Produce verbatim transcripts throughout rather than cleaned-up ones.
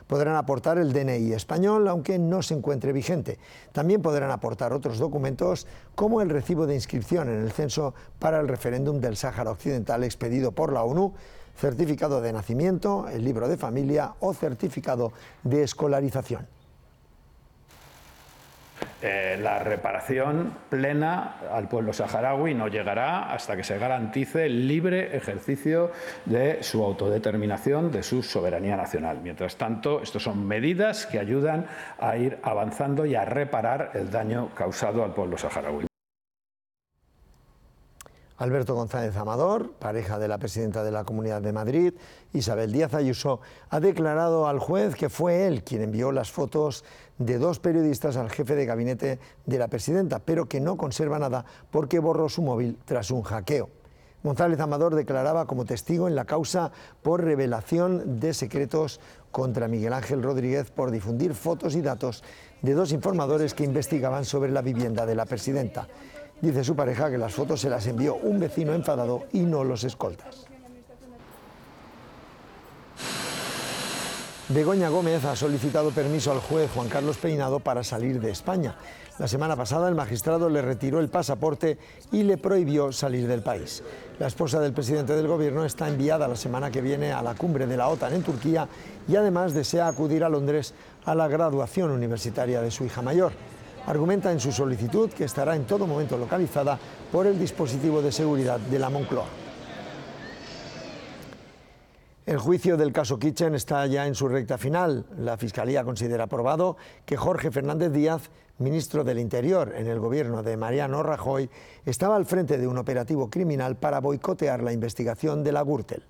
Podrán aportar el D N I español, aunque no se encuentre vigente. También podrán aportar otros documentos, como el recibo de inscripción en el censo para el referéndum del Sáhara Occidental expedido por la ONU, certificado de nacimiento, el libro de familia o certificado de escolarización. Eh, la reparación plena al pueblo saharaui no llegará hasta que se garantice el libre ejercicio de su autodeterminación, de su soberanía nacional. Mientras tanto, estas son medidas que ayudan a ir avanzando y a reparar el daño causado al pueblo saharaui. Alberto González Amador, pareja de la presidenta de la Comunidad de Madrid, Isabel Díaz Ayuso, ha declarado al juez que fue él quien envió las fotos de dos periodistas al jefe de gabinete de la presidenta, pero que no conserva nada porque borró su móvil tras un hackeo. González Amador declaraba como testigo en la causa por revelación de secretos contra Miguel Ángel Rodríguez por difundir fotos y datos de dos informadores que investigaban sobre la vivienda de la presidenta. Dice su pareja que las fotos se las envió un vecino enfadado y no los escoltas. Begoña Gómez ha solicitado permiso al juez Juan Carlos Peinado para salir de España. La semana pasada el magistrado le retiró el pasaporte y le prohibió salir del país. La esposa del presidente del gobierno está enviada la semana que viene a la cumbre de la OTAN en Turquía y además desea acudir a Londres a la graduación universitaria de su hija mayor. Argumenta en su solicitud que estará en todo momento localizada por el dispositivo de seguridad de la Moncloa. El juicio del caso Kitchen está ya en su recta final. La Fiscalía considera probado que Jorge Fernández Díaz, ministro del Interior en el gobierno de Mariano Rajoy, estaba al frente de un operativo criminal para boicotear la investigación de la Gürtel.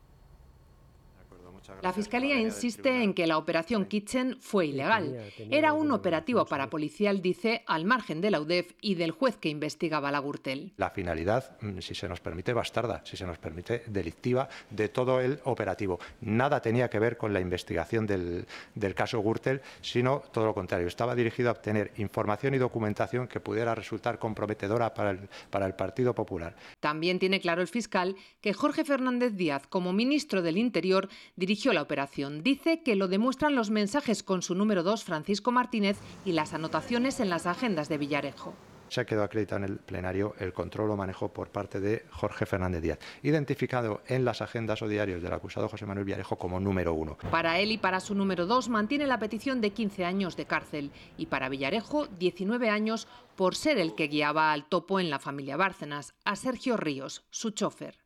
La Fiscalía insiste en que la operación Kitchen fue ilegal. Era un operativo parapolicial, dice, al margen de la U D E F y del juez que investigaba la Gürtel. La finalidad, si se nos permite, bastarda, si se nos permite, delictiva de todo el operativo. Nada tenía que ver con la investigación del, del caso Gürtel, sino todo lo contrario. Estaba dirigido a obtener información y documentación que pudiera resultar comprometedora para el, para el Partido Popular. También tiene claro el fiscal que Jorge Fernández Díaz, como ministro del Interior, dirigió la operación. Dice que lo demuestran los mensajes con su número dos, Francisco Martínez, y las anotaciones en las agendas de Villarejo. Se ha quedado acreditado en el plenario el control o manejo por parte de Jorge Fernández Díaz, identificado en las agendas o diarios del acusado José Manuel Villarejo como número uno. Para él y para su número dos mantiene la petición de quince años de cárcel y para Villarejo diecinueve años por ser el que guiaba al topo en la familia Bárcenas, a Sergio Ríos, su chofer.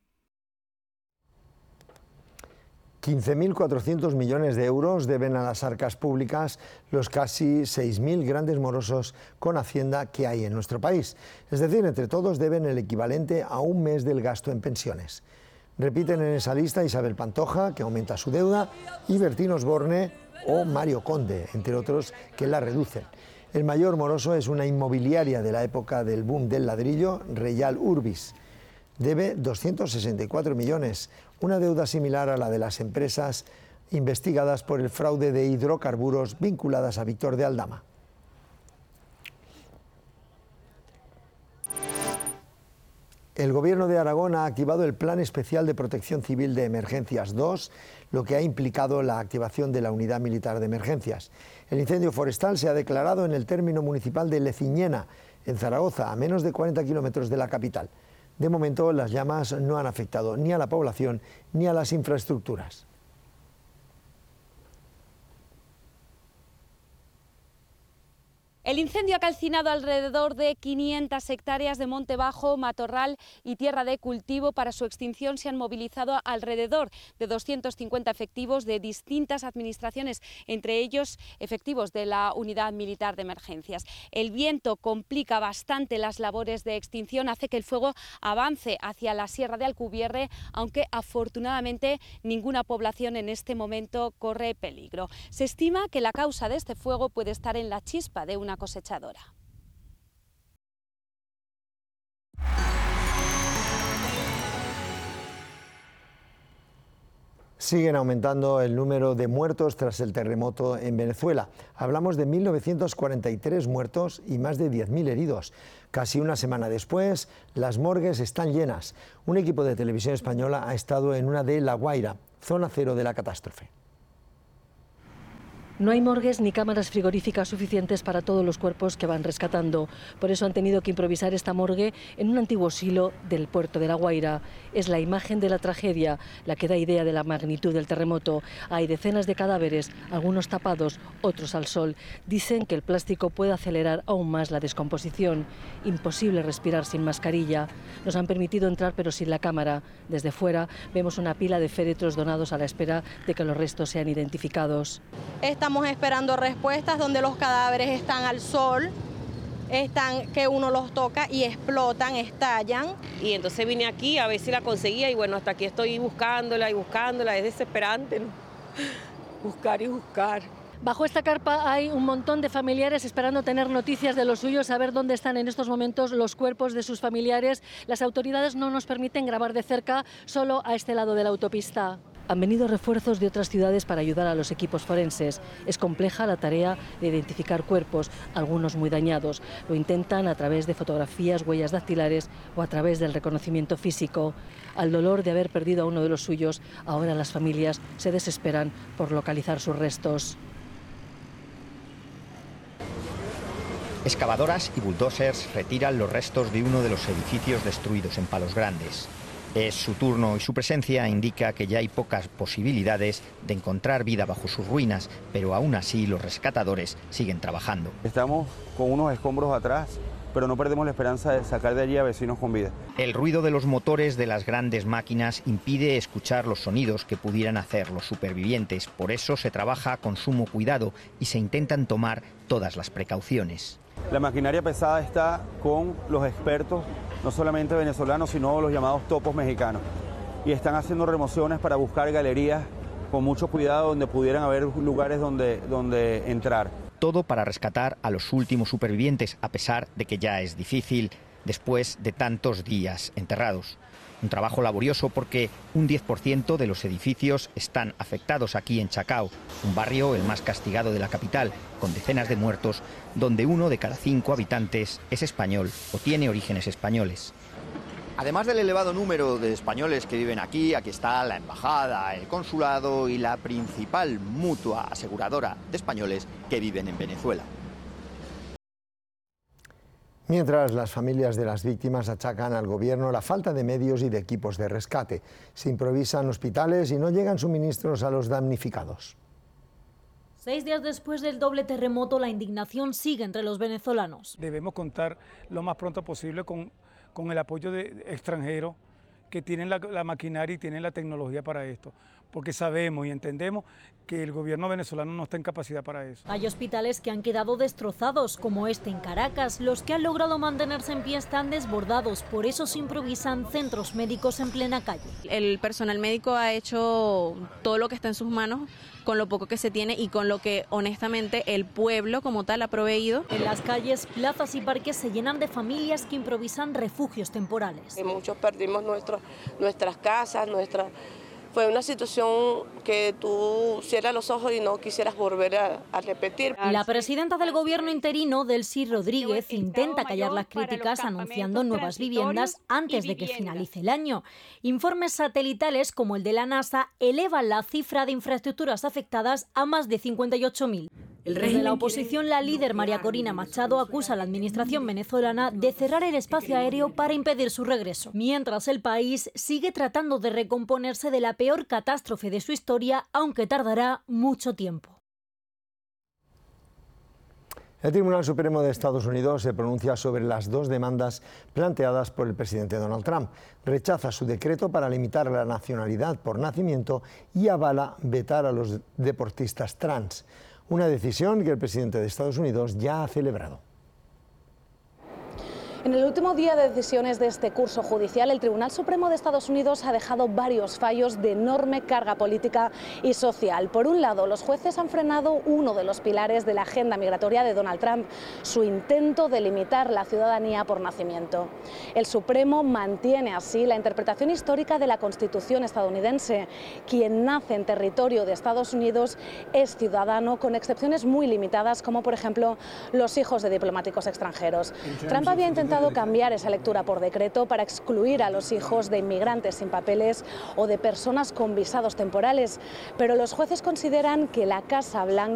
quince mil cuatrocientos millones de euros deben a las arcas públicas los casi seis mil grandes morosos con Hacienda que hay en nuestro país. Es decir, entre todos deben el equivalente a un mes del gasto en pensiones. Repiten en esa lista Isabel Pantoja, que aumenta su deuda, y Bertín Osborne o Mario Conde, entre otros, que la reducen. El mayor moroso es una inmobiliaria de la época del boom del ladrillo, Reyal Urbis. Debe doscientos sesenta y cuatro millones, una deuda similar a la de las empresas investigadas por el fraude de hidrocarburos vinculadas a Víctor de Aldama. El Gobierno de Aragón ha activado el Plan Especial de Protección Civil de Emergencias dos, lo que ha implicado la activación de la Unidad Militar de Emergencias. El incendio forestal se ha declarado en el término municipal de Leciñena, en Zaragoza, a menos de cuarenta kilómetros de la capital. De momento, las llamas no han afectado ni a la población ni a las infraestructuras. El incendio ha calcinado alrededor de quinientas hectáreas de monte bajo, matorral y tierra de cultivo. Para su extinción se han movilizado alrededor de doscientos cincuenta efectivos de distintas administraciones, entre ellos efectivos de la Unidad Militar de Emergencias. El viento complica bastante las labores de extinción, hace que el fuego avance hacia la Sierra de Alcubierre, aunque afortunadamente ninguna población en este momento corre peligro. Se estima que la causa de este fuego puede estar en la chispa de una cosechadora. Siguen aumentando el número de muertos tras el terremoto en Venezuela. Hablamos de mil novecientos cuarenta y tres muertos y más de diez mil heridos. Casi una semana después, las morgues están llenas. Un equipo de televisión española ha estado en una de La Guaira, zona cero de la catástrofe. No hay morgues ni cámaras frigoríficas suficientes para todos los cuerpos que van rescatando. Por eso han tenido que improvisar esta morgue en un antiguo silo del puerto de La Guaira. Es la imagen de la tragedia, la que da idea de la magnitud del terremoto. Hay decenas de cadáveres, algunos tapados, otros al sol. Dicen que el plástico puede acelerar aún más la descomposición. Imposible respirar sin mascarilla. Nos han permitido entrar pero sin la cámara. Desde fuera vemos una pila de féretros donados a la espera de que los restos sean identificados. Estamos esperando respuestas donde los cadáveres están al sol, están que uno los toca y explotan, estallan. Y entonces vine aquí a ver si la conseguía y bueno, hasta aquí estoy buscándola y buscándola, es desesperante, ¿no? Buscar y buscar. Bajo esta carpa hay un montón de familiares esperando tener noticias de los suyos, saber dónde están en estos momentos los cuerpos de sus familiares. Las autoridades no nos permiten grabar de cerca, solo a este lado de la autopista. Han venido refuerzos de otras ciudades para ayudar a los equipos forenses. Es compleja la tarea de identificar cuerpos, algunos muy dañados. Lo intentan a través de fotografías, huellas dactilares o a través del reconocimiento físico. Al dolor de haber perdido a uno de los suyos, ahora las familias se desesperan por localizar sus restos. Excavadoras y bulldozers retiran los restos de uno de los edificios destruidos en Palos Grandes. Es su turno y su presencia indica que ya hay pocas posibilidades de encontrar vida bajo sus ruinas, pero aún así los rescatadores siguen trabajando. Estamos con unos escombros atrás, pero no perdemos la esperanza de sacar de allí a vecinos con vida. El ruido de los motores de las grandes máquinas impide escuchar los sonidos que pudieran hacer los supervivientes. Por eso se trabaja con sumo cuidado y se intentan tomar todas las precauciones. La maquinaria pesada está con los expertos, no solamente venezolanos, sino los llamados topos mexicanos. Y están haciendo remociones para buscar galerías con mucho cuidado donde pudieran haber lugares donde, donde entrar. Todo para rescatar a los últimos supervivientes, a pesar de que ya es difícil después de tantos días enterrados. Un trabajo laborioso porque un diez por ciento de los edificios están afectados aquí en Chacao, un barrio el más castigado de la capital, con decenas de muertos, donde uno de cada cinco habitantes es español o tiene orígenes españoles. Además del elevado número de españoles que viven aquí, aquí está la embajada, el consulado y la principal mutua aseguradora de españoles que viven en Venezuela. Mientras las familias de las víctimas achacan al gobierno la falta de medios y de equipos de rescate, se improvisan hospitales y no llegan suministros a los damnificados. Seis días después del doble terremoto, la indignación sigue entre los venezolanos. Debemos contar lo más pronto posible con, con el apoyo de extranjeros que tienen la, la maquinaria y tienen la tecnología para esto, porque sabemos y entendemos que el gobierno venezolano no está en capacidad para eso. Hay hospitales que han quedado destrozados, como este en Caracas. Los que han logrado mantenerse en pie están desbordados, por eso se improvisan centros médicos en plena calle. El personal médico ha hecho todo lo que está en sus manos, con lo poco que se tiene y con lo que honestamente el pueblo como tal ha proveído. En las calles, plazas y parques se llenan de familias que improvisan refugios temporales. Muchos perdimos nuestro, nuestras casas, nuestra... Fue una situación que tú cierras los ojos y no quisieras volver a, a repetir. La presidenta del gobierno interino, Delcy Rodríguez, intenta callar las críticas anunciando nuevas viviendas antes de que finalice el año. Informes satelitales como el de la NASA elevan la cifra de infraestructuras afectadas a más de cincuenta y ocho mil. Desde la oposición, la líder María Corina Machado acusa a la administración venezolana de cerrar el espacio aéreo para impedir su regreso, mientras el país sigue tratando de recomponerse de la peor catástrofe de su historia, aunque tardará mucho tiempo. El Tribunal Supremo de Estados Unidos se pronuncia sobre las dos demandas planteadas por el presidente Donald Trump. Rechaza su decreto para limitar la nacionalidad por nacimiento y avala vetar a los deportistas trans. Una decisión que el presidente de Estados Unidos ya ha celebrado. En el último día de decisiones de este curso judicial, el Tribunal Supremo de Estados Unidos ha dejado varios fallos de enorme carga política y social. Por un lado, los jueces han frenado uno de los pilares de la agenda migratoria de Donald Trump, su intento de limitar la ciudadanía por nacimiento. El Supremo mantiene así la interpretación histórica de la Constitución estadounidense. Quien nace en territorio de Estados Unidos es ciudadano, con excepciones muy limitadas, como por ejemplo los hijos de diplomáticos extranjeros. Trump había intentado cambiar esa lectura por decreto para excluir a los hijos de inmigrantes sin papeles o de personas con visados temporales, pero los jueces consideran que la Casa Blanca